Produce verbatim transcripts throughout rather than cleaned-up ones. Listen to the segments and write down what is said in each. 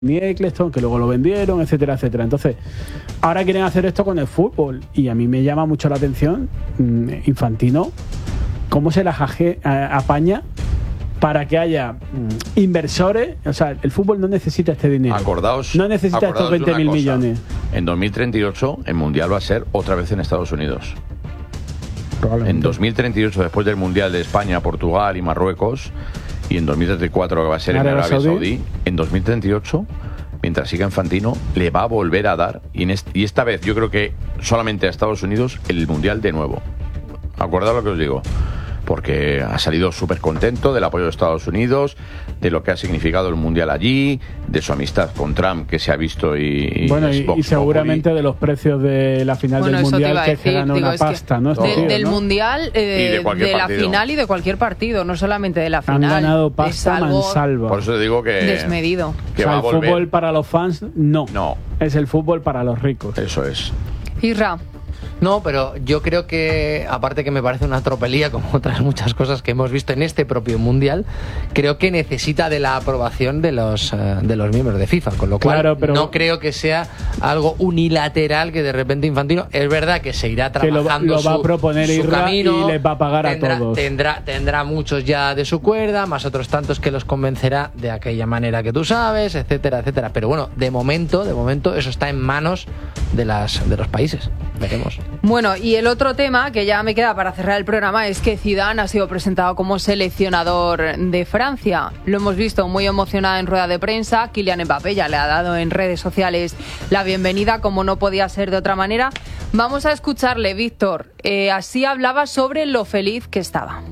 Eccleston, que luego lo vendieron, etcétera, etcétera. Entonces, ahora quieren hacer esto con el fútbol y a mí me llama mucho la atención Infantino, cómo se las aje, a, apaña para que haya mm, inversores. O sea, el fútbol no necesita este dinero. Acordaos, no necesita acordaos estos veinte mil millones. En dos mil treinta y ocho el Mundial va a ser otra vez en Estados Unidos. En dos mil treinta y ocho, después del Mundial de España, Portugal y Marruecos, y en dos mil treinta y cuatro que va a ser en Arabia Saudí. Saudí, en dos mil treinta y ocho, mientras siga Infantino, le va a volver a dar, y, en est- y esta vez yo creo que solamente a Estados Unidos, el Mundial de nuevo. Acordaos lo que os digo, porque ha salido súper contento del apoyo de Estados Unidos, de lo que ha significado el Mundial allí, de su amistad con Trump que se ha visto y... Bueno, y, y seguramente de los precios de la final bueno, del Mundial, que decir, se ganó digo, una pasta, ¿no? De, Tío, del ¿no? Mundial, eh, de, de la final y de cualquier partido, no solamente de la final. Han ganado pasta mansalva. Por eso te digo que... Desmedido. Que o sea, va a el volver. fútbol para los fans, no. No. Es el fútbol para los ricos. Eso es. Isra. No, pero yo creo que, aparte que me parece una tropelía, como otras muchas cosas que hemos visto en este propio Mundial, creo que necesita de la aprobación de los, uh, de los miembros de FIFA, con lo cual claro, pero... no creo que sea algo unilateral que de repente Infantino, es verdad que se irá trabajando que lo, lo va su, a proponer su Irra camino, y les va a pagar tendrá, a todos. Tendrá, tendrá muchos ya de su cuerda, más otros tantos que los convencerá de aquella manera que tú sabes, etcétera, etcétera. Pero bueno, de momento, de momento eso está en manos de, las, de los países. Veremos. Bueno, y el otro tema que ya me queda para cerrar el programa es que Zidane ha sido presentado como seleccionador de Francia. Lo hemos visto muy emocionado en rueda de prensa. Kylian Mbappé ya le ha dado en redes sociales la bienvenida, como no podía ser de otra manera. Vamos a escucharle, Víctor. Eh, así hablaba sobre lo feliz que estaba.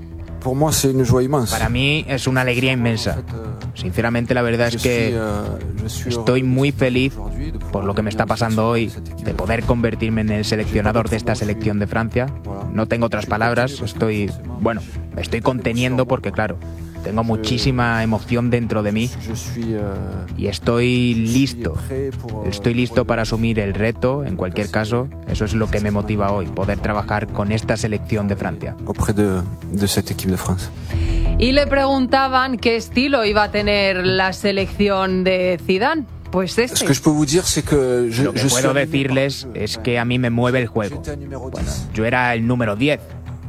Para mí es una alegría inmensa. Sinceramente, la verdad es que estoy muy feliz por lo que me está pasando hoy, de poder convertirme en el seleccionador de esta selección de Francia. No tengo otras palabras, estoy, bueno, me estoy conteniendo porque, claro, tengo muchísima emoción dentro de mí y estoy listo. Estoy listo para asumir el reto, en cualquier caso. Eso es lo que me motiva hoy, poder trabajar con esta selección de Francia. Y le preguntaban qué estilo iba a tener la selección de Zidane. Pues este. Lo que puedo decirles es que a mí me mueve el juego. Bueno, yo era el número diez.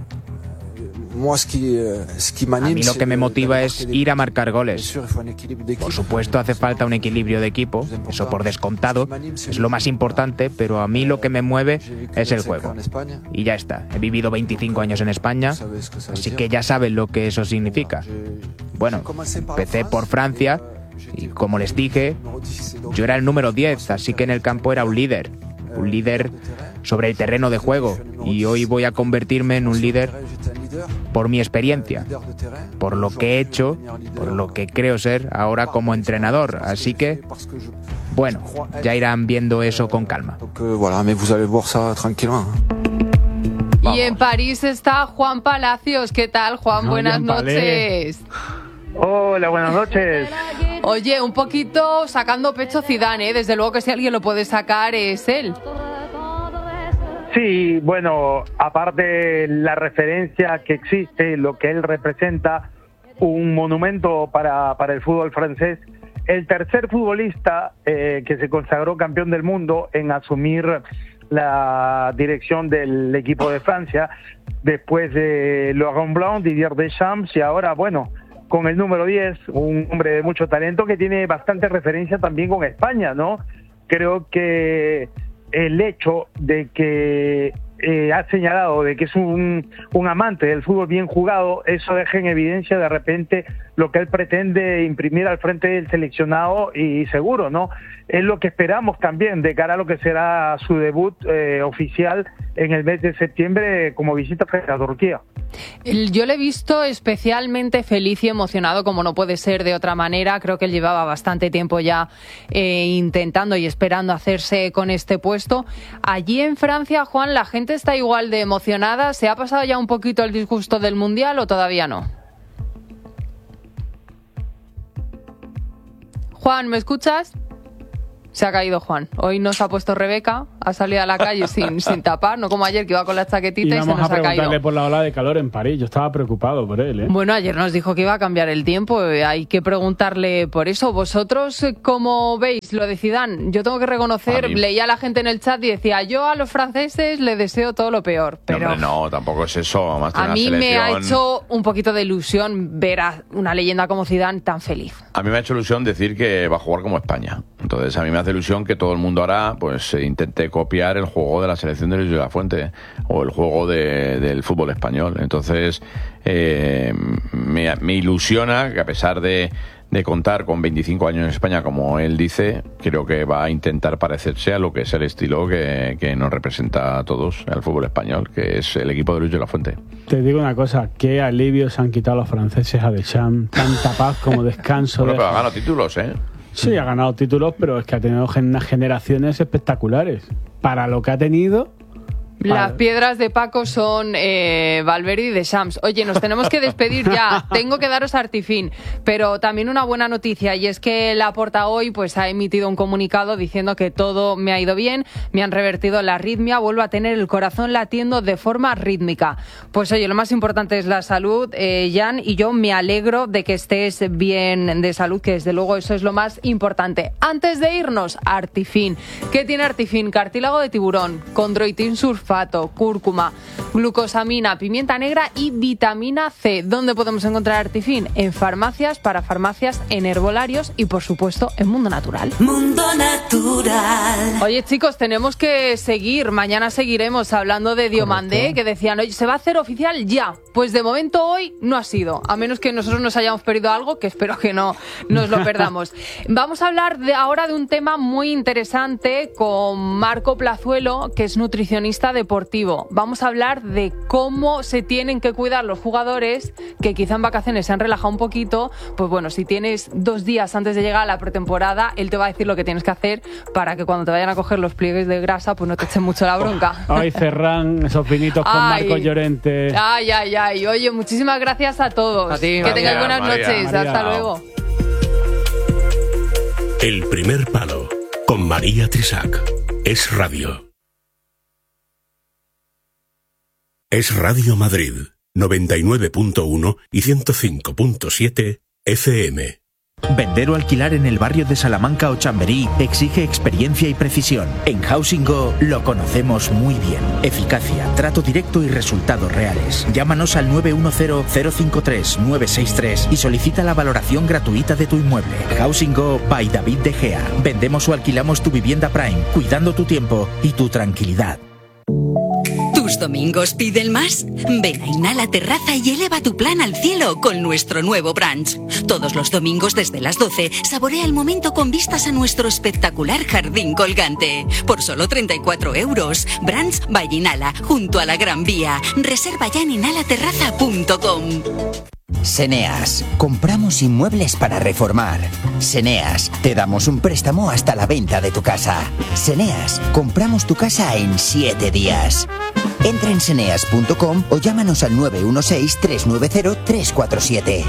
A mí lo que me motiva es ir a marcar goles. Por supuesto hace falta un equilibrio de equipo, eso por descontado, es lo más importante, pero a mí lo que me mueve es el juego. Y ya está, he vivido veinticinco años en España, así que ya saben lo que eso significa. Bueno, empecé por Francia y como les dije, yo era el número diez, así que en el campo era un líder, un líder sobre el terreno de juego, y hoy voy a convertirme en un líder por mi experiencia, por lo que he hecho, por lo que creo ser ahora como entrenador. Así que, bueno, ya irán viendo eso con calma. Y en París está Juan Palacios. ¿Qué tal, Juan? No, buenas Jean Palé. noches. Hola, buenas noches. Oye, un poquito sacando pecho Zidane, ¿eh? Desde luego que si alguien lo puede sacar es él. Sí, bueno, aparte la referencia que existe, lo que él representa, un monumento para, para el fútbol francés, el tercer futbolista eh, que se consagró campeón del mundo en asumir la dirección del equipo de Francia, después de Laurent Blanc, Didier Deschamps, y ahora, bueno, con el número diez, un hombre de mucho talento que tiene bastante referencia también con España, ¿no? Creo que el hecho de que eh, ha señalado de que es un, un amante del fútbol bien jugado, eso deja en evidencia de repente lo que él pretende imprimir al frente del seleccionado, y seguro, ¿no? Es lo que esperamos también de cara a lo que será su debut eh, oficial en el mes de septiembre como visita frente a Turquía. Yo le he visto especialmente feliz y emocionado, como no puede ser de otra manera. Creo que él llevaba bastante tiempo ya eh, intentando y esperando hacerse con este puesto. Allí en Francia, Juan, ¿la gente está igual de emocionada? ¿Se ha pasado ya un poquito el disgusto del Mundial o todavía no? Juan, ¿me escuchas? Se ha caído Juan. Hoy no se ha puesto Rebeca, ha salido a la calle sin, sin tapar, no como ayer que iba con la chaquetita y, y se nos ha caído. Vamos a preguntarle por la ola de calor en París. Yo estaba preocupado por él, ¿eh? Bueno, ayer nos dijo que iba a cambiar el tiempo. Hay que preguntarle por eso. ¿Vosotros cómo veis lo de Zidane? Yo tengo que reconocer, leía a la gente en el chat y decía, yo a los franceses le deseo todo lo peor. Pero no, hombre, no, tampoco es eso. Más a mí me ha hecho un poquito de ilusión ver a una leyenda como Zidane tan feliz. A mí me ha hecho ilusión decir que va a jugar como España. Entonces a mí me hace ilusión que todo el mundo ahora pues intente copiar el juego de la selección de Luis de la Fuente o el juego de, del fútbol español. Entonces eh, me, me ilusiona que a pesar de, de contar con veinticinco años en España, como él dice, creo que va a intentar parecerse a lo que es el estilo que, que nos representa a todos al fútbol español, que es el equipo de Luis de la Fuente. Te digo una cosa, qué alivio se han quitado los franceses a Deschamps, tanta paz como descanso. Bueno, de... pero ha ganado títulos, ¿eh? Sí, ha ganado títulos, pero es que ha tenido unas generaciones espectaculares. Para lo que ha tenido... Las piedras de Paco son eh, Valverde y Deschamps. Oye, nos tenemos que despedir ya. Tengo que daros Artifin, pero también una buena noticia, y es que Laporta hoy pues ha emitido un comunicado diciendo que todo me ha ido bien, me han revertido la arritmia, vuelvo a tener el corazón latiendo de forma rítmica. Pues oye, lo más importante es la salud, eh, Jan, y yo me alegro de que estés bien de salud, que desde luego eso es lo más importante. Antes de irnos, Artifin. ¿Qué tiene Artifin? Cartílago de tiburón, condroitin sulfato, cúrcuma, glucosamina, pimienta negra y vitamina C. ¿Dónde podemos encontrar Artifin? En farmacias, para farmacias, en herbolarios y, por supuesto, en Mundo Natural. Mundo Natural. Oye, chicos, tenemos que seguir. Mañana seguiremos hablando de Diomandé, correcto, que decían, oye, ¿se va a hacer oficial ya? Pues de momento hoy no ha sido, a menos que nosotros nos hayamos perdido algo, que espero que no nos lo perdamos. Vamos a hablar de ahora de un tema muy interesante con Marco Plazuelo, que es nutricionista deportivo. Vamos a hablar de cómo se tienen que cuidar los jugadores que quizá en vacaciones se han relajado un poquito. Pues bueno, si tienes dos días antes de llegar a la pretemporada, él te va a decir lo que tienes que hacer para que cuando te vayan a coger los pliegues de grasa, pues no te echen mucho la bronca. Ay, Ferran, esos vinitos con ay, Marco Llorente. Ay, ay, ay. Oye, muchísimas gracias a todos. A ti, que tengáis buenas María, noches. María. Hasta luego. El primer palo con María Trisac. Es radio. Es Radio Madrid, noventa y nueve punto uno y ciento cinco punto siete F M. Vender o alquilar en el barrio de Salamanca o Chamberí exige experiencia y precisión. En Housing Go lo conocemos muy bien. Eficacia, trato directo y resultados reales. Llámanos al nueve uno cero, cero cinco tres, nueve seis tres y solicita la valoración gratuita de tu inmueble. Housing Go by David De Gea. Vendemos o alquilamos tu vivienda Prime, cuidando tu tiempo y tu tranquilidad. ¿Tus domingos piden más? Ven a Inhala Terraza y eleva tu plan al cielo con nuestro nuevo brunch. Todos los domingos desde las doce, saborea el momento con vistas a nuestro espectacular jardín colgante. Por solo treinta y cuatro euros. Brunch by Inhala, junto a la Gran Vía. Reserva ya en inhala terraza punto com. Seneas, compramos inmuebles para reformar. Seneas, te damos un préstamo hasta la venta de tu casa. Seneas, compramos tu casa en siete días. Entra en seneas punto com o llámanos al nueve uno seis, tres nueve cero, tres cuatro siete.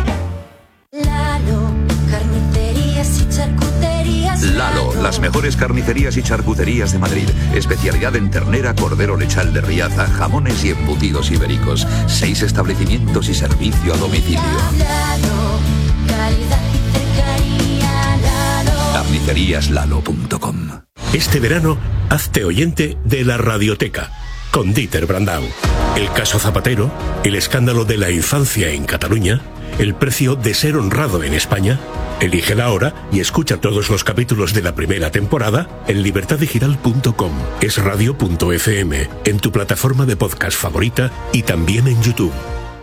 Lalo, carnicerías y charcuterías. Lalo, las mejores carnicerías y charcuterías de Madrid. Especialidad en ternera, cordero lechal de Riaza, jamones y embutidos ibéricos. Seis establecimientos y servicio a domicilio. Lalo, calidad y cercanía. Lalo. carnicerías lalo punto com. Este verano, hazte oyente de la Radioteca, con Dieter Brandau. El caso Zapatero, el escándalo de la infancia en Cataluña, el precio de ser honrado en España. Elige la hora y escucha todos los capítulos de la primera temporada en libertad digital punto com, es radio punto f m, en tu plataforma de podcast favorita y también en YouTube.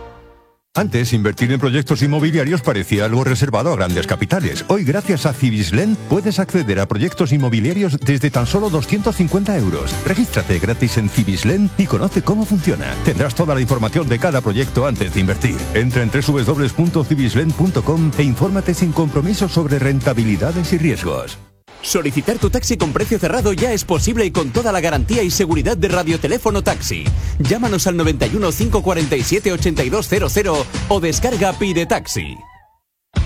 Antes, invertir en proyectos inmobiliarios parecía algo reservado a grandes capitales. Hoy, gracias a Cibislen, puedes acceder a proyectos inmobiliarios desde tan solo doscientos cincuenta euros. Regístrate gratis en Cibislen y conoce cómo funciona. Tendrás toda la información de cada proyecto antes de invertir. Entra en doble u doble u doble u punto cibislen punto com e infórmate sin compromiso sobre rentabilidades y riesgos. Solicitar tu taxi con precio cerrado ya es posible y con toda la garantía y seguridad de Radioteléfono Taxi. Llámanos al noventa y uno, cinco cuarenta y siete, ochenta y dos cero cero o descarga Pide Taxi.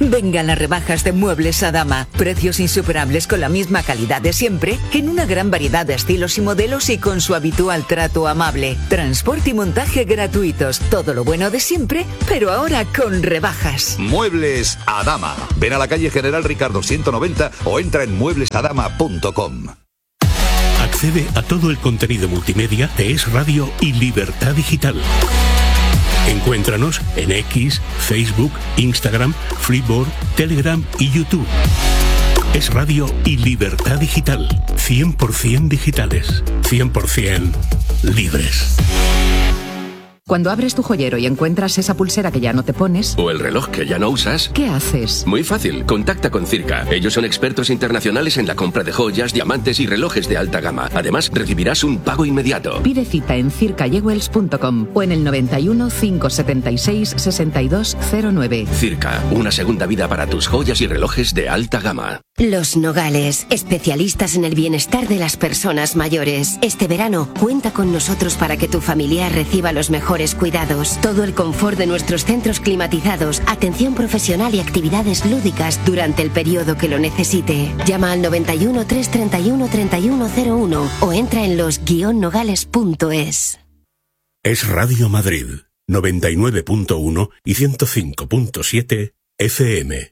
Vengan las rebajas de Muebles Adama. Precios insuperables con la misma calidad de siempre, en una gran variedad de estilos y modelos y con su habitual trato amable. Transporte y montaje gratuitos. Todo lo bueno de siempre, pero ahora con rebajas. Muebles Adama. Ven a la calle General Ricardo ciento noventa o entra en muebles adama punto com. Accede a todo el contenido multimedia de Es Radio y Libertad Digital. Encuéntranos en X, Facebook, Instagram, Freeboard, Telegram y YouTube. Es Radio y Libertad Digital. cien por ciento digitales. cien por ciento libres. Cuando abres tu joyero y encuentras esa pulsera que ya no te pones... O el reloj que ya no usas... ¿Qué haces? Muy fácil, contacta con Circa. Ellos son expertos internacionales en la compra de joyas, diamantes y relojes de alta gama. Además, recibirás un pago inmediato. Pide cita en circa jewels punto com o en el noventa y uno, cinco setenta y seis, sesenta y dos cero nueve. Circa, una segunda vida para tus joyas y relojes de alta gama. Los Nogales, especialistas en el bienestar de las personas mayores. Este verano, cuenta con nosotros para que tu familiar reciba los mejores cuidados, todo el confort de nuestros centros climatizados, atención profesional y actividades lúdicas durante el periodo que lo necesite. Llama al noventa y uno, trescientos treinta y uno, treinta y uno cero uno o entra en los guion nogales punto es. Es Radio Madrid, noventa y nueve punto uno y ciento cinco punto siete F M.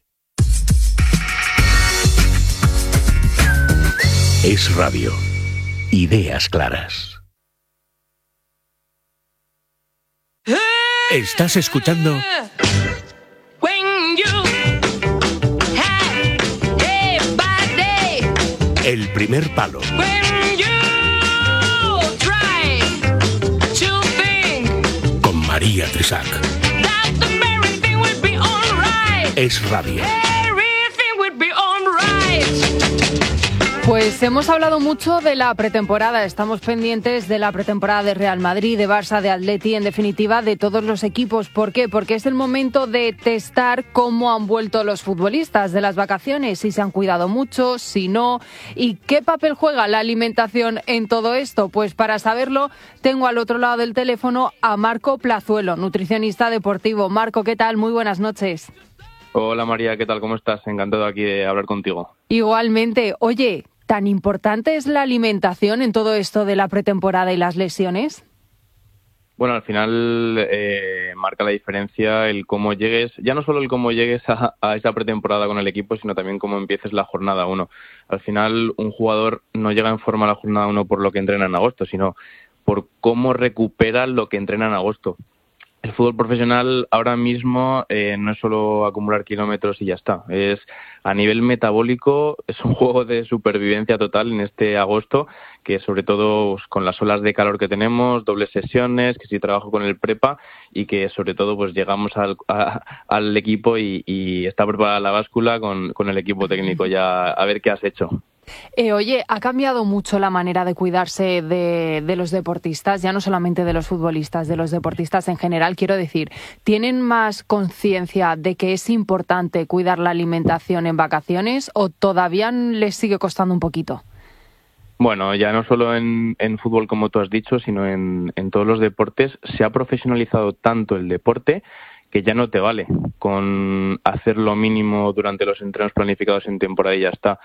Es Radio. Ideas claras. Estás escuchando El Primer Palo con María Trisac. Es Radio. Pues hemos hablado mucho de la pretemporada, estamos pendientes de la pretemporada de Real Madrid, de Barça, de Atleti, en definitiva de todos los equipos. ¿Por qué? Porque es el momento de testar cómo han vuelto los futbolistas de las vacaciones, si se han cuidado mucho, si no, y qué papel juega la alimentación en todo esto. Pues para saberlo tengo al otro lado del teléfono a Marco Plazuelo, nutricionista deportivo. Marco, ¿qué tal? Muy buenas noches. Hola María, ¿qué tal? ¿Cómo estás? Encantado aquí de hablar contigo. Igualmente. Oye, ¿tan importante es la alimentación en todo esto de la pretemporada y las lesiones? Bueno, al final eh, marca la diferencia el cómo llegues, ya no solo el cómo llegues a, a esa pretemporada con el equipo, sino también cómo empieces la jornada uno. Al final un jugador no llega en forma a la jornada uno por lo que entrena en agosto, sino por cómo recupera lo que entrena en agosto. El fútbol profesional ahora mismo eh, no es solo acumular kilómetros y ya está. Es a nivel metabólico, es un juego de supervivencia total en este agosto, que sobre todo pues, con las olas de calor que tenemos, dobles sesiones, que sí trabajo con el prepa y que sobre todo pues llegamos al, a, al equipo y, y está preparada la báscula con, con el equipo técnico ya a ver qué has hecho. Eh, oye, ¿ha cambiado mucho la manera de cuidarse de, de los deportistas? Ya no solamente de los futbolistas, de los deportistas en general, quiero decir, ¿tienen más conciencia de que es importante cuidar la alimentación en vacaciones o todavía les sigue costando un poquito? Bueno, ya no solo en, en fútbol como tú has dicho, sino en, en todos los deportes se ha profesionalizado tanto el deporte que ya no te vale con hacer lo mínimo durante los entrenos planificados en temporada y ya está.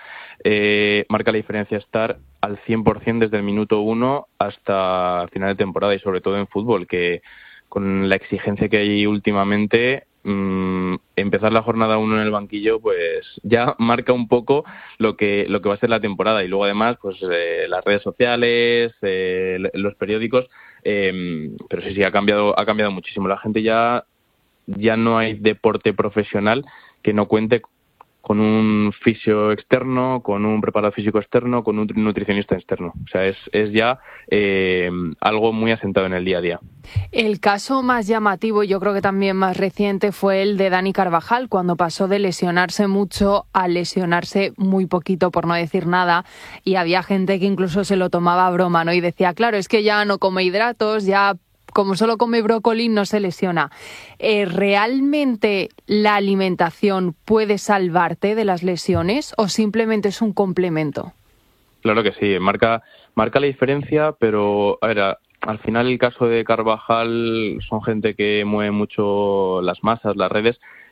Eh, marca la diferencia estar al cien por ciento desde el minuto uno hasta final de temporada y sobre todo en fútbol, que con la exigencia que hay últimamente, mmm, empezar la jornada uno en el banquillo pues ya marca un poco lo que lo que va a ser la temporada y luego además pues eh, las redes sociales, eh, los periódicos, eh, pero sí, sí, ha cambiado, ha cambiado muchísimo. La gente ya ya no hay deporte profesional que no cuente con un fisio externo, con un preparador físico externo, con un nutricionista externo. O sea, es, es ya eh, algo muy asentado en el día a día. El caso más llamativo y yo creo que también más reciente fue el de Dani Carvajal, cuando pasó de lesionarse mucho a lesionarse muy poquito, por no decir nada, y había gente que incluso se lo tomaba a broma, ¿no? Y decía, claro, es que ya no come hidratos, ya como solo come brócoli no se lesiona. Eh, ¿Realmente la alimentación puede salvarte de las lesiones o simplemente es un complemento? Claro que sí, marca, marca la diferencia, pero a ver, a, al final el caso de Carvajal son gente que mueve mucho las masas, las redes.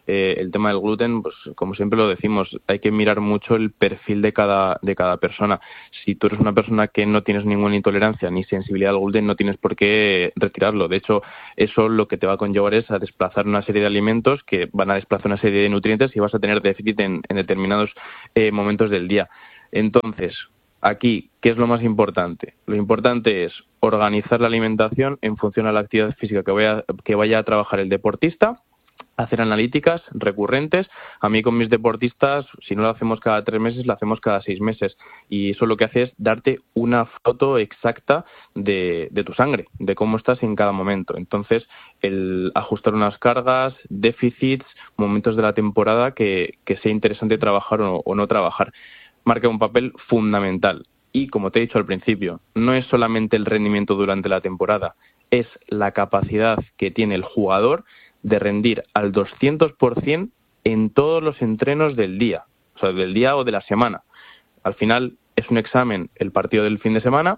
eh, el tema del gluten, pues como siempre lo decimos, hay que mirar mucho el perfil de cada, de cada persona. Si tú eres una persona que no tienes ninguna intolerancia ni sensibilidad al gluten, no tienes por qué retirarlo. De hecho, eso lo que te va a conllevar es a desplazar una serie de alimentos que van a desplazar una serie de nutrientes y vas a tener déficit en, en determinados eh, momentos del día. Entonces, aquí, ¿qué es lo más importante? Lo importante es organizar la alimentación en función a la actividad física que vaya, que vaya a trabajar el deportista, hacer analíticas recurrentes. A mí con mis deportistas, si no lo hacemos cada tres meses, lo hacemos cada seis meses. Y eso lo que hace es darte una foto exacta de, de tu sangre, de cómo estás en cada momento. Entonces, el ajustar unas cargas, déficits, momentos de la temporada que, que sea interesante trabajar o, o no trabajar, marca un papel fundamental. Y, como te he dicho al principio, no es solamente el rendimiento durante la temporada, es la capacidad que tiene el jugador de rendir al doscientos por ciento en todos los entrenos del día, o sea, del día o de la semana. Al final es un examen el partido del fin de semana,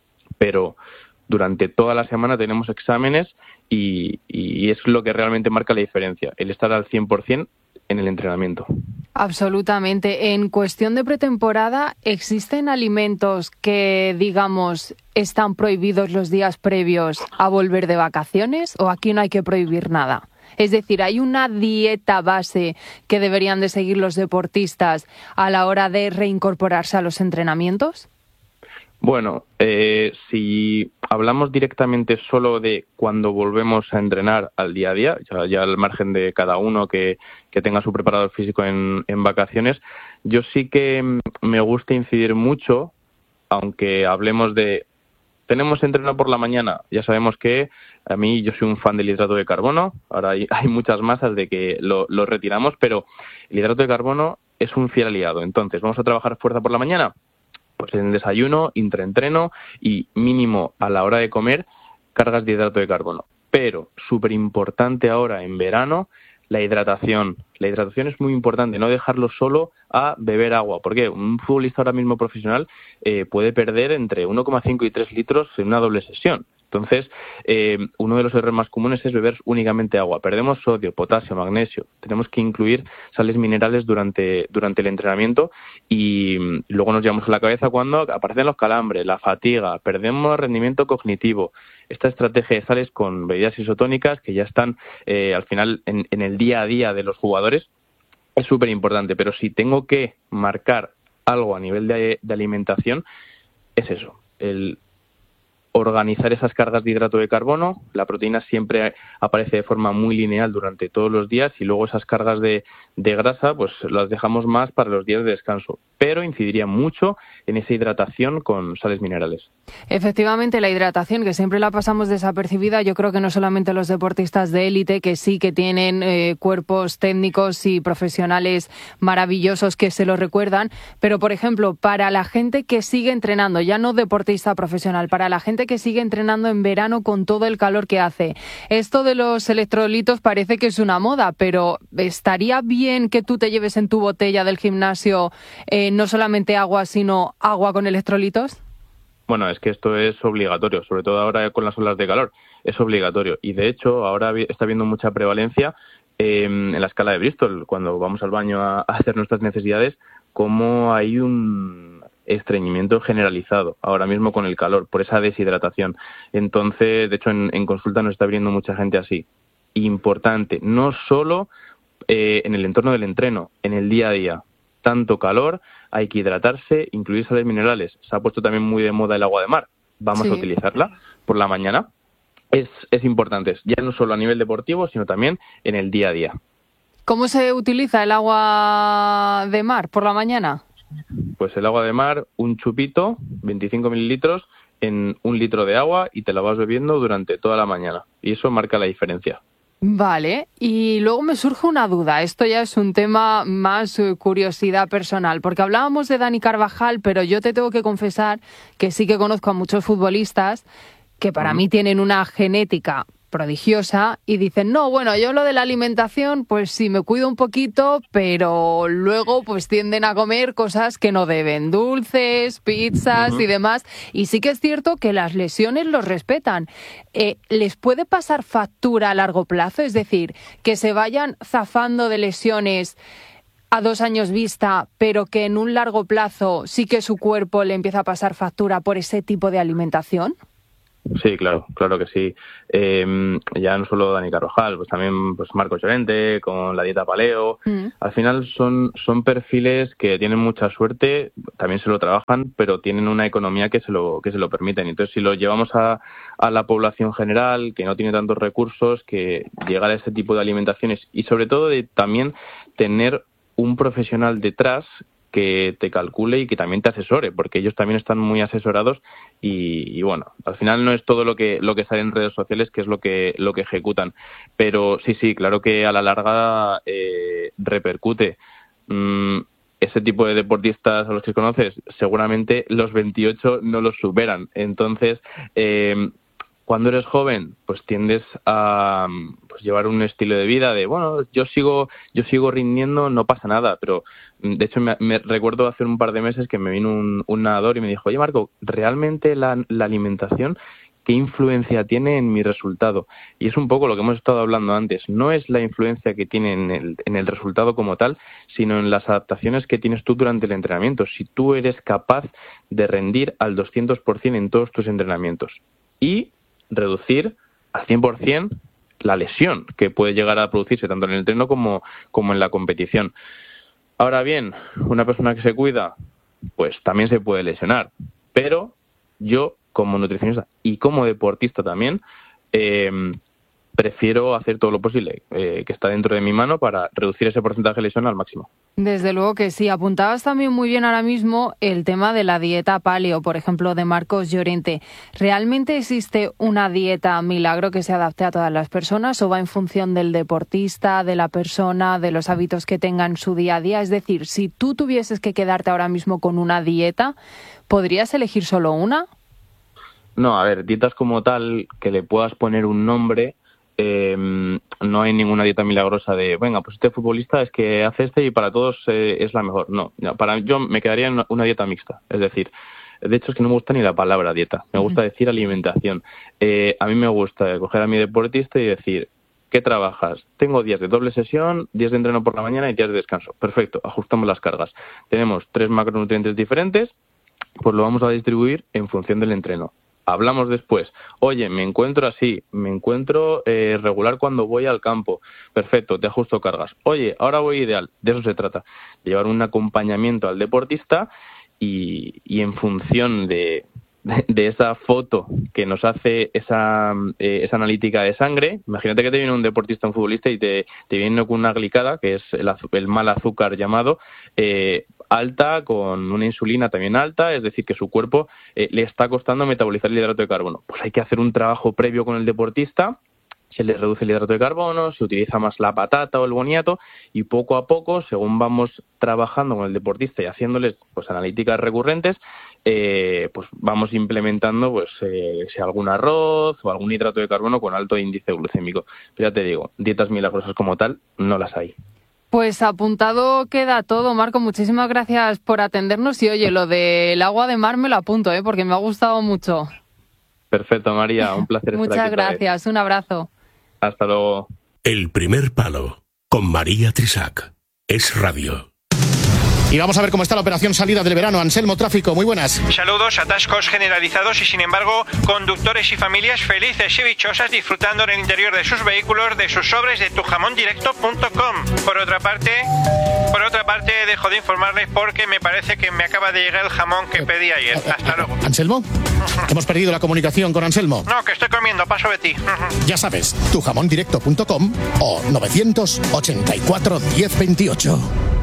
pero durante toda la semana tenemos exámenes y, y es lo que realmente marca la diferencia, el estar al cien por ciento en el entrenamiento. Absolutamente. En cuestión de pretemporada, ¿existen alimentos que, digamos, están prohibidos los días previos a volver de vacaciones o aquí no hay que prohibir nada? Es decir, ¿hay una dieta base que deberían de seguir los deportistas a la hora de reincorporarse a los entrenamientos? Bueno, eh, si hablamos directamente solo de cuando volvemos a entrenar al día a día, ya, ya al margen de cada uno que, que tenga su preparador físico en, en vacaciones, yo sí que me gusta incidir mucho, aunque hablemos de... Tenemos entreno por la mañana, ya sabemos que a mí yo soy un fan del hidrato de carbono, ahora hay, hay muchas masas de que lo, lo retiramos, pero el hidrato de carbono es un fiel aliado. Entonces, ¿vamos a trabajar fuerza por la mañana? Pues en desayuno, intraentreno y mínimo a la hora de comer, cargas de hidrato de carbono. Pero súper importante ahora en verano, la hidratación. La hidratación es muy importante, no dejarlo solo a beber agua. Porque un futbolista ahora mismo profesional eh, puede perder entre uno coma cinco y tres litros en una doble sesión. Entonces, eh, uno de los errores más comunes es beber únicamente agua. Perdemos sodio, potasio, magnesio. Tenemos que incluir sales minerales durante, durante el entrenamiento y luego nos llevamos a la cabeza cuando aparecen los calambres, la fatiga, perdemos rendimiento cognitivo. Esta estrategia de sales con bebidas isotónicas que ya están eh, al final en, en el día a día de los jugadores es súper importante. Pero si tengo que marcar algo a nivel de, de alimentación, es eso, el organizar esas cargas de hidrato de carbono. La proteína siempre aparece de forma muy lineal durante todos los días y luego esas cargas de, de grasa pues las dejamos más para los días de descanso, pero incidiría mucho en esa hidratación con sales minerales. Efectivamente, la hidratación, que siempre la pasamos desapercibida, yo creo que no solamente los deportistas de élite, que sí que tienen eh, cuerpos técnicos y profesionales maravillosos que se lo recuerdan, pero por ejemplo, para la gente que sigue entrenando, ya no deportista profesional, para la gente que sigue entrenando en verano con todo el calor que hace, esto de los electrolitos parece que es una moda, pero ¿estaría bien que tú te lleves en tu botella del gimnasio eh, no solamente agua, sino agua con electrolitos? Bueno, es que esto es obligatorio, sobre todo ahora con las olas de calor, es obligatorio. Y de hecho, ahora está habiendo mucha prevalencia eh, en la escala de Bristol, cuando vamos al baño a, a hacer nuestras necesidades, como hay un estreñimiento generalizado ahora mismo con el calor, por esa deshidratación. Entonces, de hecho, en, en consulta nos está viniendo mucha gente así. Importante, no solo eh, en el entorno del entreno, en el día a día. Tanto calor, hay que hidratarse, incluir sales minerales. Se ha puesto también muy de moda el agua de mar. Vamos sí. a utilizarla por la mañana. Es, es importante, ya no solo a nivel deportivo, sino también en el día a día. ¿Cómo se utiliza el agua de mar por la mañana? Pues el agua de mar, un chupito, veinticinco mililitros, en un litro de agua y te la vas bebiendo durante toda la mañana. Y eso marca la diferencia. Vale, y luego me surge una duda, esto ya es un tema más uh, curiosidad personal, porque hablábamos de Dani Carvajal, pero yo te tengo que confesar que sí que conozco a muchos futbolistas que para mm. mí tienen una genética prodigiosa y dicen, no, bueno, yo lo de la alimentación, pues sí, me cuido un poquito, pero luego pues tienden a comer cosas que no deben, dulces, pizzas uh-huh. y demás. Y sí que es cierto que las lesiones los respetan. Eh, ¿Les puede pasar factura a largo plazo? Es decir, que se vayan zafando de lesiones a dos años vista, pero que en un largo plazo sí que su cuerpo le empieza a pasar factura por ese tipo de alimentación. Sí, claro, claro que sí. Eh, ya no solo Dani Carvajal, pues también pues Marcos Llorente con la dieta paleo. Mm. Al final son, son perfiles que tienen mucha suerte, también se lo trabajan, pero tienen una economía que se lo, que se lo permiten. Entonces, si lo llevamos a, a la población general, que no tiene tantos recursos, que llegar a ese tipo de alimentaciones y sobre todo de también tener un profesional detrás que te calcule y que también te asesore, porque ellos también están muy asesorados y, y bueno, al final no es todo lo que lo que sale en redes sociales que es lo que lo que ejecutan, pero sí, sí, claro que a la larga eh, repercute. Mm, ese tipo de deportistas a los que conoces, seguramente los veintiocho no los superan, entonces eh, cuando eres joven, pues tiendes a pues, llevar un estilo de vida de, bueno, yo sigo yo sigo rindiendo, no pasa nada, pero de hecho me, me recuerdo hace un par de meses que me vino un, un nadador y me dijo, oye Marco, ¿realmente la, la alimentación qué influencia tiene en mi resultado? Y es un poco lo que hemos estado hablando antes, no es la influencia que tiene en el, en el resultado como tal, sino en las adaptaciones que tienes tú durante el entrenamiento, si tú eres capaz de rendir al doscientos por ciento en todos tus entrenamientos. Y reducir al cien por ciento la lesión que puede llegar a producirse tanto en el entreno como, como en la competición. Ahora bien, una persona que se cuida, pues también se puede lesionar, pero yo como nutricionista y como deportista también, eh, prefiero hacer todo lo posible eh, que está dentro de mi mano para reducir ese porcentaje de lesión al máximo. Desde luego que sí. Apuntabas también muy bien ahora mismo el tema de la dieta paleo, por ejemplo, de Marcos Llorente. ¿Realmente existe una dieta milagro que se adapte a todas las personas o va en función del deportista, de la persona, de los hábitos que tenga en su día a día? Es decir, si tú tuvieses que quedarte ahora mismo con una dieta, ¿podrías elegir solo una? No, a ver, dietas como tal que le puedas poner un nombre. Eh, no hay ninguna dieta milagrosa de, venga, pues este futbolista es que hace este y para todos eh, es la mejor. No, para yo me quedaría en una dieta mixta. Es decir, de hecho es que no me gusta ni la palabra dieta, me gusta decir alimentación. Eh, a mí me gusta coger a mi deportista y decir, ¿qué trabajas? Tengo días de doble sesión, días de entreno por la mañana y días de descanso. Perfecto, ajustamos las cargas. Tenemos tres macronutrientes diferentes, pues lo vamos a distribuir en función del entreno. Hablamos después, oye, me encuentro así, me encuentro eh, regular cuando voy al campo, perfecto, te ajusto cargas. Oye, ahora voy ideal, de eso se trata, de llevar un acompañamiento al deportista y, y en función de, de, de esa foto que nos hace esa, eh, esa analítica de sangre, imagínate que te viene un deportista, un futbolista y te, te viene con una glicada, que es el, el mal azúcar llamado, eh, alta, con una insulina también alta, es decir, que su cuerpo eh, le está costando metabolizar el hidrato de carbono. Pues hay que hacer un trabajo previo con el deportista, se le reduce el hidrato de carbono, se utiliza más la patata o el boniato y poco a poco, según vamos trabajando con el deportista y haciéndoles pues analíticas recurrentes, eh, pues vamos implementando pues eh, si algún arroz o algún hidrato de carbono con alto índice glucémico. Pero ya te digo, dietas milagrosas como tal no las hay. Pues apuntado queda todo, Marco. Muchísimas gracias por atendernos. Y oye, lo del agua de mar me lo apunto, ¿eh? Porque me ha gustado mucho. Perfecto, María. Un placer estar aquí. Muchas gracias. Un abrazo. Hasta luego. El primer palo, con María Trisac. Es radio. Y vamos a ver cómo está la operación salida del verano. Anselmo Tráfico, muy buenas. Saludos, atascos generalizados y sin embargo conductores y familias felices y dichosas disfrutando en el interior de sus vehículos de sus sobres de tu jamón directo punto com. Por otra parte, por otra parte dejo de informarles porque me parece que me acaba de llegar el jamón que pedí ayer. Hasta luego. ¿Anselmo? Hemos perdido la comunicación con Anselmo. No, que estoy comiendo, paso de ti. Ya sabes, tu jamón directo punto com o novecientos ochenta y cuatro diez veintiocho.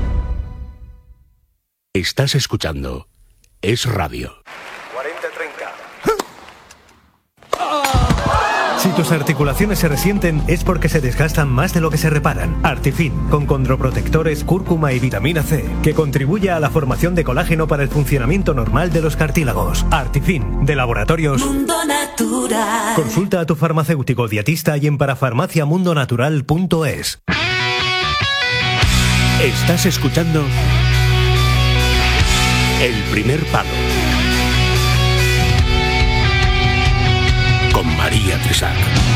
Estás escuchando Es Radio. cuarenta treinta. Si tus articulaciones se resienten es porque se desgastan más de lo que se reparan. Artifin, con condroprotectores, cúrcuma y vitamina C, que contribuye a la formación de colágeno para el funcionamiento normal de los cartílagos. Artifin, de Laboratorios Mundo Natural. Consulta a tu farmacéutico dietista y en parafarmacia mundo natural punto es. Estás escuchando El Primer Palo con María Tresac.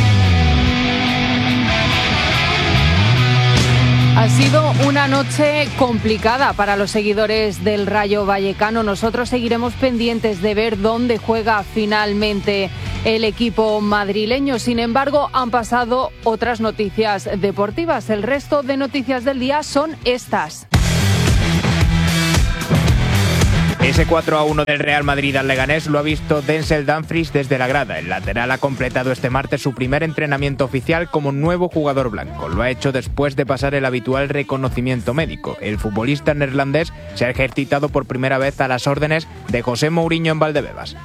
Ha sido una noche complicada para los seguidores del Rayo Vallecano. Nosotros seguiremos pendientes de ver dónde juega finalmente el equipo madrileño. Sin embargo, han pasado otras noticias deportivas. El resto de noticias del día son estas. Ese cuatro a uno del Real Madrid al Leganés lo ha visto Denzel Dumfries desde la grada. El lateral ha completado este martes su primer entrenamiento oficial como nuevo jugador blanco. Lo ha hecho después de pasar el habitual reconocimiento médico. El futbolista neerlandés se ha ejercitado por primera vez a las órdenes de José Mourinho en Valdebebas.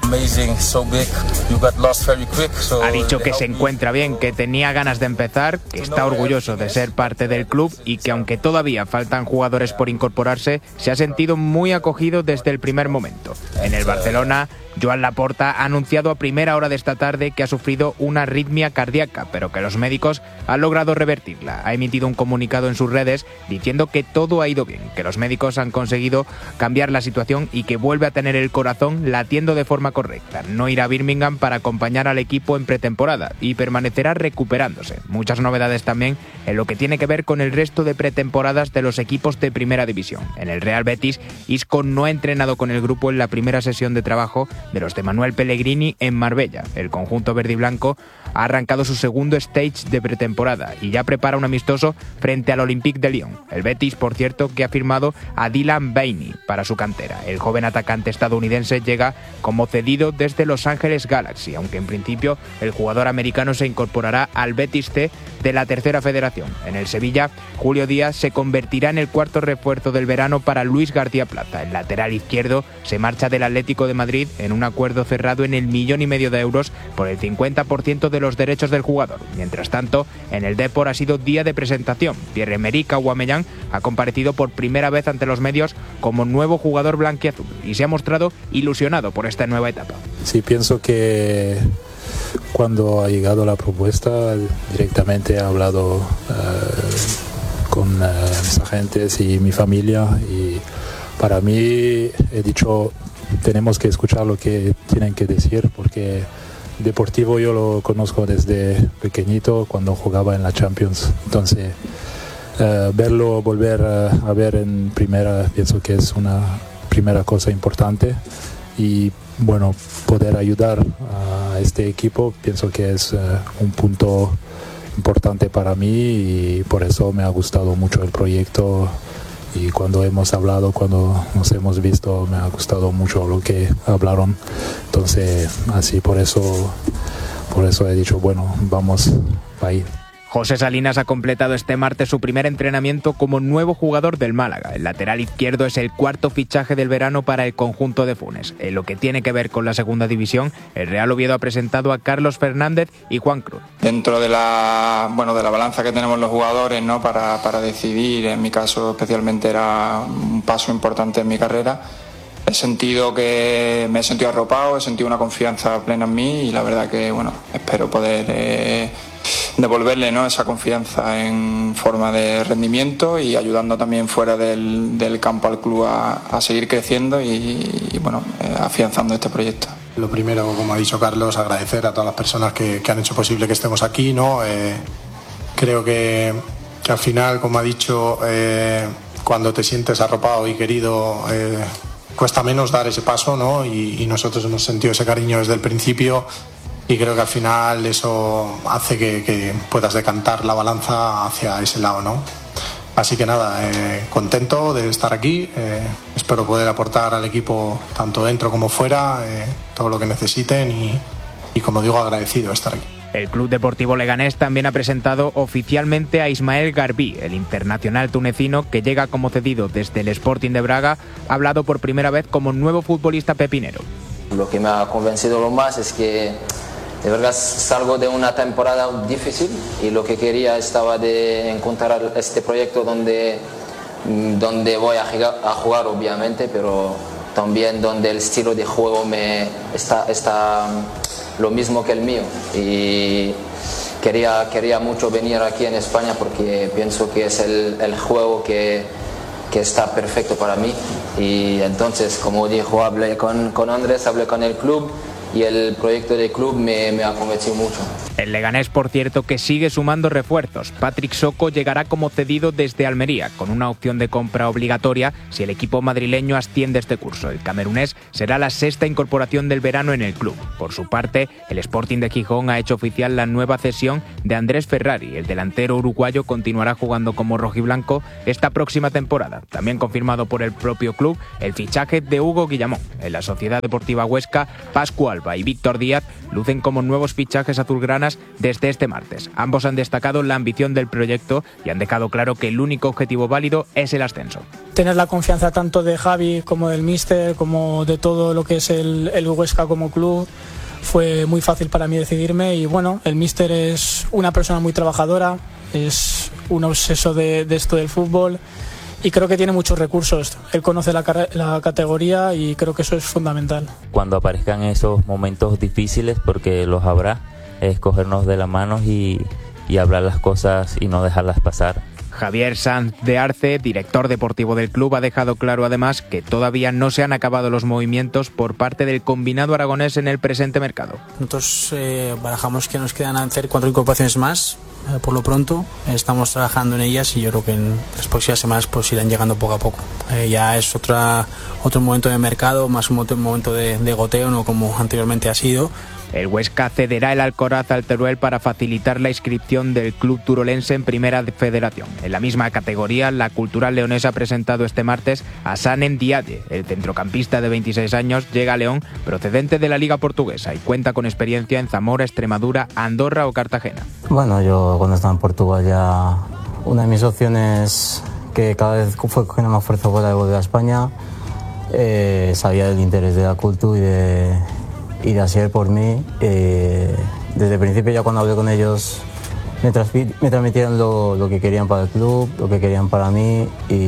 Ha dicho que se encuentra bien, que tenía ganas de empezar, que está orgulloso de ser parte del club y que aunque todavía faltan jugadores por incorporarse, se ha sentido muy acogido desde el primer primer momento. En el Barcelona, Joan Laporta ha anunciado a primera hora de esta tarde que ha sufrido una arritmia cardíaca, pero que los médicos han logrado revertirla. Ha emitido un comunicado en sus redes diciendo que todo ha ido bien, que los médicos han conseguido cambiar la situación y que vuelve a tener el corazón latiendo de forma correcta. No irá a Birmingham para acompañar al equipo en pretemporada y permanecerá recuperándose. Muchas novedades también en lo que tiene que ver con el resto de pretemporadas de los equipos de Primera División. En el Real Betis, Isco no ha entrenado con el grupo en la primera sesión de trabajo de los de Manuel Pellegrini en Marbella. El conjunto verde y blanco ha arrancado su segundo stage de pretemporada y ya prepara un amistoso frente al Olympique de Lyon. El Betis, por cierto, que ha firmado a Dylan Bainey para su cantera. El joven atacante estadounidense llega como cedido desde Los Ángeles Galaxy, aunque en principio el jugador americano se incorporará al Betis C de la tercera federación. En el Sevilla, Julio Díaz se convertirá en el cuarto refuerzo del verano para Luis García Plaza. El lateral izquierdo se marcha del Atlético de Madrid en un acuerdo cerrado en el millón y medio de euros por el cincuenta por ciento de los derechos del jugador. Mientras tanto, en el Depor ha sido día de presentación. Pierre-Emerick Aubameyang ha comparecido por primera vez ante los medios como nuevo jugador blanquiazul y se ha mostrado ilusionado por esta nueva etapa. Sí, pienso que cuando ha llegado la propuesta directamente he hablado uh, con uh, mis agentes y mi familia y para mí he dicho tenemos que escuchar lo que tienen que decir porque Deportivo yo lo conozco desde pequeñito cuando jugaba en la Champions, entonces uh, verlo volver uh, a ver en primera pienso que es una primera cosa importante y bueno, poder ayudar a este equipo pienso que es uh, un punto importante para mí y por eso me ha gustado mucho el proyecto. Y cuando hemos hablado, cuando nos hemos visto, me ha gustado mucho lo que hablaron. Entonces, así por eso, por eso he dicho, bueno, vamos a ir. José Salinas ha completado este martes su primer entrenamiento como nuevo jugador del Málaga. El lateral izquierdo es el cuarto fichaje del verano para el conjunto de Funes. En lo que tiene que ver con la segunda división, el Real Oviedo ha presentado a Carlos Fernández y Juan Cruz. Dentro de la, bueno, de la balanza que tenemos los jugadores, ¿no? para, para decidir, en mi caso especialmente era un paso importante en mi carrera. He sentido que me he sentido arropado, he sentido una confianza plena en mí y la verdad que bueno, espero poder eh, devolverle, ¿no? esa confianza en forma de rendimiento y ayudando también fuera del, del campo al club a, a seguir creciendo y, y bueno, eh, afianzando este proyecto. Lo primero, como ha dicho Carlos, agradecer a todas las personas que, que han hecho posible que estemos aquí, ¿no? Eh, creo que, que al final, como ha dicho, eh, cuando te sientes arropado y querido, eh, cuesta menos dar ese paso, ¿no? Y, y nosotros hemos sentido ese cariño desde el principio y creo que al final eso hace que, que puedas decantar la balanza hacia ese lado, ¿no? Así que nada, eh, contento de estar aquí, eh, espero poder aportar al equipo tanto dentro como fuera, eh, todo lo que necesiten y, y como digo, agradecido de estar aquí. El Club Deportivo Leganés también ha presentado oficialmente a Ismael Garbí, el internacional tunecino que llega como cedido desde el Sporting de Braga, ha hablado por primera vez como nuevo futbolista pepinero. Lo que me ha convencido lo más es que de verdad salgo de una temporada difícil y lo que quería estaba de encontrar este proyecto donde, donde voy a jugar, a jugar obviamente, pero también donde el estilo de juego me está, está lo mismo que el mío. Y quería, quería mucho venir aquí en España porque pienso que es el, el juego que, que está perfecto para mí. Y entonces, como dijo, hablé con, con Andrés, hablé con el club y el proyecto del club me, me ha convencido mucho. El Leganés, por cierto, que sigue sumando refuerzos. Patrick Soko llegará como cedido desde Almería, con una opción de compra obligatoria si el equipo madrileño asciende este curso. El camerunés será la sexta incorporación del verano en el club. Por su parte, el Sporting de Gijón ha hecho oficial la nueva cesión de Andrés Ferrari. El delantero uruguayo continuará jugando como rojiblanco esta próxima temporada. También confirmado por el propio club el fichaje de Hugo Guillamón. En la Sociedad Deportiva Huesca, Pascu Alba y Víctor Díaz lucen como nuevos fichajes azulgranas desde este martes. Ambos han destacado la ambición del proyecto y han dejado claro que el único objetivo válido es el ascenso. Tener la confianza tanto de Javi como del míster, como de todo lo que es el, el Huesca como club, fue muy fácil para mí decidirme. Y bueno, el míster es una persona muy trabajadora, es un obseso de, de esto del fútbol y creo que tiene muchos recursos. Él conoce la, la categoría y creo que eso es fundamental. Cuando aparezcan esos momentos difíciles, porque los habrá, es cogernos de la mano y, y hablar las cosas y no dejarlas pasar. Javier Sanz de Arce, director deportivo del club, ha dejado claro además que todavía no se han acabado los movimientos por parte del combinado aragonés en el presente mercado. Nosotros eh, barajamos que nos quedan hacer cuatro incorporaciones más, eh, por lo pronto. Estamos trabajando en ellas y yo creo que en las próximas semanas pues irán llegando poco a poco. Eh, ya es otra, otro momento de mercado, más un momento de, de goteo, no como anteriormente ha sido. El Huesca cederá el Alcoraz al Teruel para facilitar la inscripción del club turolense en Primera Federación. En la misma categoría, la Cultural Leonesa ha presentado este martes a Sanem Diaye. El centrocampista de veintiséis años llega a León procedente de la Liga Portuguesa y cuenta con experiencia en Zamora, Extremadura, Andorra o Cartagena. Bueno, yo cuando estaba en Portugal ya una de mis opciones que cada vez fue cogiendo más fuerza fue la de volver a España. Eh, sabía del interés de la Cultu y de... y de Asier por mí. Eh, desde el principio, ya cuando hablé con ellos, me, me transmitieron lo, lo que querían para el club, lo que querían para mí,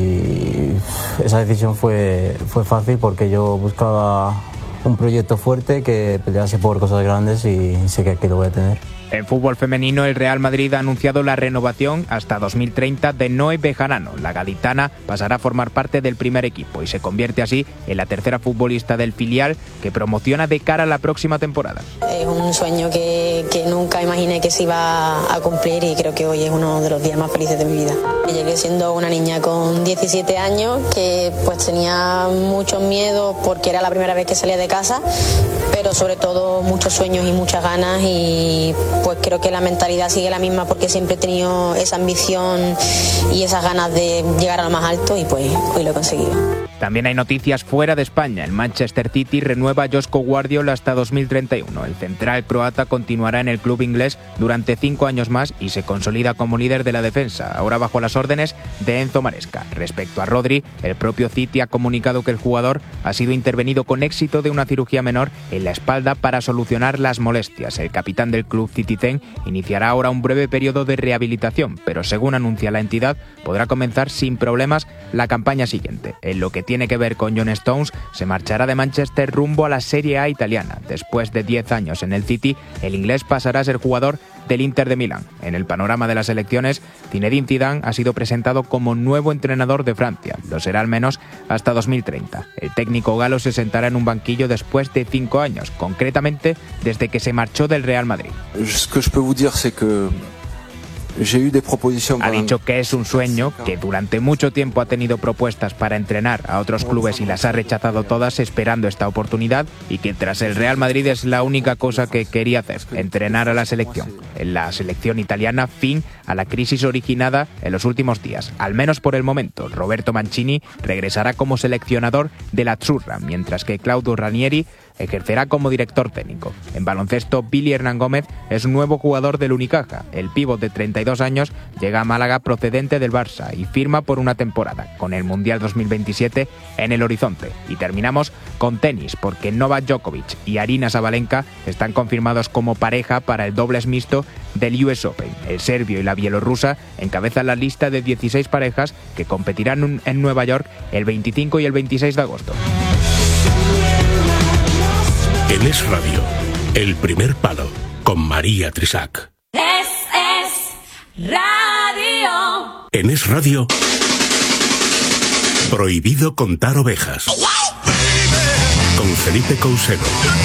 y esa decisión fue, fue fácil porque yo buscaba un proyecto fuerte que pelease por cosas grandes y sé que aquí lo voy a tener. En fútbol femenino, el Real Madrid ha anunciado la renovación hasta dos mil treinta de Noé Bejarano. La gaditana pasará a formar parte del primer equipo y se convierte así en la tercera futbolista del filial que promociona de cara a la próxima temporada. Es un sueño que, que nunca imaginé que se iba a cumplir y creo que hoy es uno de los días más felices de mi vida. Llegué siendo una niña con diecisiete años que pues tenía muchos miedos porque era la primera vez que salía de casa, pero sobre todo muchos sueños y muchas ganas, y pues creo que la mentalidad sigue la misma porque siempre he tenido esa ambición y esas ganas de llegar a lo más alto y pues hoy lo he conseguido. También hay noticias fuera de España. El Manchester City renueva a Josko Guardiola hasta dos mil treinta y uno. El central croata continuará en el club inglés durante cinco años más y se consolida como líder de la defensa, ahora bajo las órdenes de Enzo Maresca. Respecto a Rodri, el propio City ha comunicado que el jugador ha sido intervenido con éxito de una cirugía menor en la espalda para solucionar las molestias. El capitán del club Citizen iniciará ahora un breve periodo de rehabilitación, pero según anuncia la entidad, podrá comenzar sin problemas la campaña siguiente. En lo que tiene que ver con John Stones, se marchará de Manchester rumbo a la Serie A italiana. Después de diez años en el City, el inglés pasará a ser jugador del Inter de Milán. En el panorama de las elecciones, Zinedine Zidane ha sido presentado como nuevo entrenador de Francia. Lo será al menos hasta dos mil treinta. El técnico galo se sentará en un banquillo después de cinco años, concretamente desde que se marchó del Real Madrid. Ce que je peux vous dire, c'est que Ha dicho que es un sueño, que durante mucho tiempo ha tenido propuestas para entrenar a otros clubes y las ha rechazado todas esperando esta oportunidad, y que tras el Real Madrid es la única cosa que quería hacer, entrenar a la selección. En la selección italiana, fin a la crisis originada en los últimos días. Al menos por el momento, Roberto Mancini regresará como seleccionador de la Azzurra, mientras que Claudio Ranieri ejercerá como director técnico. En baloncesto, Billy Hernán Gómez es un nuevo jugador del Unicaja. El pívot de treinta y dos años llega a Málaga procedente del Barça y firma por una temporada, con el Mundial dos mil veintisiete en el horizonte. Y terminamos con tenis, porque Novak Djokovic y Aryna Sabalenka están confirmados como pareja para el dobles mixto del U S Open. El serbio y la bielorrusa encabezan la lista de dieciséis parejas que competirán en Nueva York el veinticinco y el veintiséis de agosto. En Es Radio, El Primer Palo, con María Trisac. Es, es radio. En Es Radio, prohibido contar ovejas. Con Felipe Couselo.